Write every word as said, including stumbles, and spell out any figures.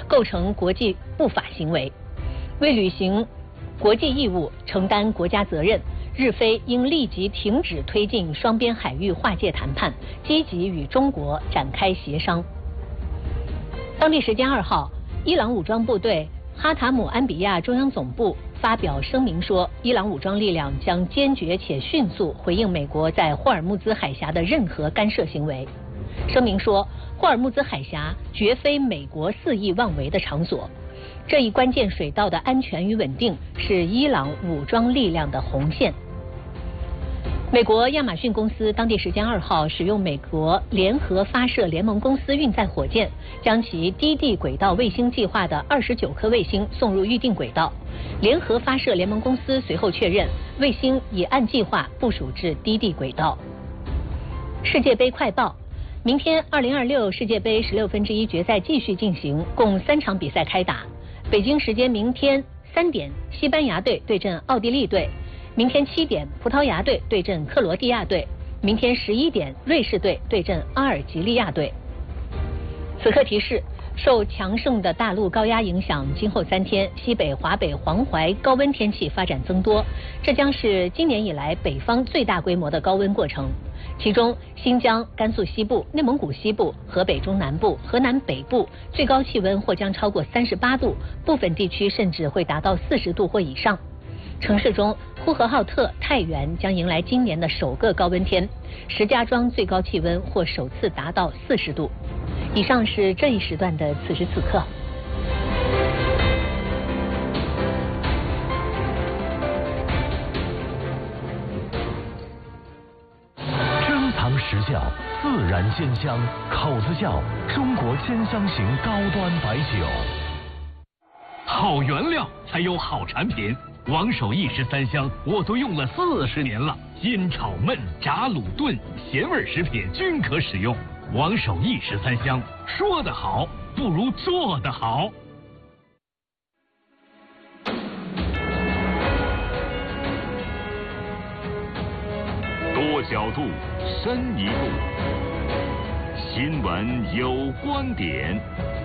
构成国际不法行为。为履行国际义务，承担国家责任，日非应立即停止推进双边海域划界谈判，积极与中国展开协商。当地时间二号，伊朗武装部队哈塔姆安比亚中央总部发表声明说，伊朗武装力量将坚决且迅速回应美国在霍尔木兹海峡的任何干涉行为。声明说，霍尔木兹海峡绝非美国肆意妄为的场所，这一关键水道的安全与稳定是伊朗武装力量的红线。美国亚马逊公司当地时间二号使用美国联合发射联盟公司运载火箭，将其低地轨道卫星计划的二十九颗卫星送入预定轨道。联合发射联盟公司随后确认，卫星已按计划部署至低地轨道。世界杯快报。明天二零二六世界杯十六分之一决赛继续进行，共三场比赛开打。北京时间明天三点，西班牙队对阵奥地利队；明天七点，葡萄牙队对阵克罗地亚队；明天十一点，瑞士队对阵阿尔及利亚队。此刻提示：受强盛的大陆高压影响，今后三天西北、华北、黄淮高温天气发展增多，这将是今年以来北方最大规模的高温过程。其中，新疆、甘肃西部、内蒙古西部、河北中南部、河南北部最高气温或将超过三十八度，部分地区甚至会达到四十度或以上。城市中，呼和浩特、太原将迎来今年的首个高温天，石家庄最高气温或首次达到四十度。以上是这一时段的此时此刻。 珍藏实窖，自然鲜香，口子窖，中国鲜香型高端白酒。 好原料才有好产品。王守义十三香我都用了四十年了，煎炒焖炸卤炖咸味食品均可使用。王守义十三香，说得好不如做得好。 多角度，深一步，新闻有观点，